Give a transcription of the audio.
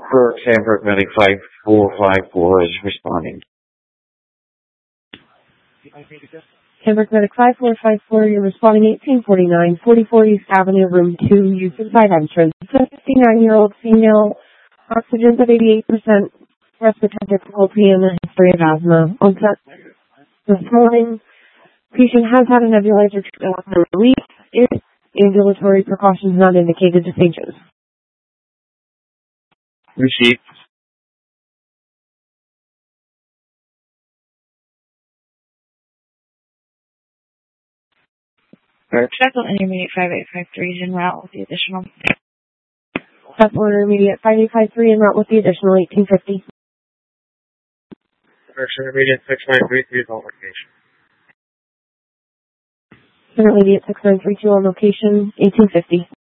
For Sanford Medic 5454 is responding. Hamburg Medic 5454, you're responding 1849, 44 East Avenue, room 2, use inside entrance. 59-year-old female, oxygen's at 88%, respiratory difficulty, and a history of asthma. Onset this morning, patient has had a nebulizer treatment with no relief. Ambulatory precautions not indicated to stages. Received. Sheffield Intermediate 5853 is en route with the additional. Sheffield Intermediate 5853 en route with the additional 1850. Intermediate 6932 on location. Intermediate 6932 on location, 1850.